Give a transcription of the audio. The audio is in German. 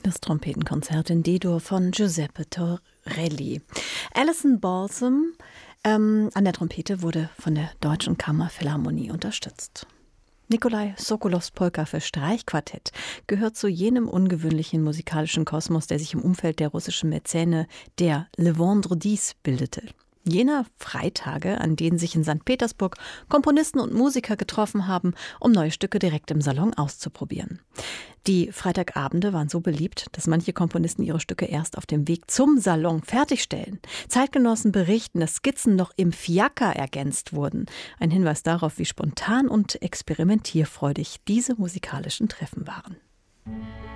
Das Trompetenkonzert in D-Dur von Giuseppe Torelli. Alison Balsam an der Trompete wurde von der Deutschen Kammerphilharmonie unterstützt. Nikolai Sokolows Polka für Streichquartett gehört zu jenem ungewöhnlichen musikalischen Kosmos, der sich im Umfeld der russischen Mäzene der Le Vendredis bildete. Jener Freitage, an denen sich in St. Petersburg Komponisten und Musiker getroffen haben, um neue Stücke direkt im Salon auszuprobieren. Die Freitagabende waren so beliebt, dass manche Komponisten ihre Stücke erst auf dem Weg zum Salon fertigstellen. Zeitgenossen berichten, dass Skizzen noch im Fiaker ergänzt wurden. Ein Hinweis darauf, wie spontan und experimentierfreudig diese musikalischen Treffen waren.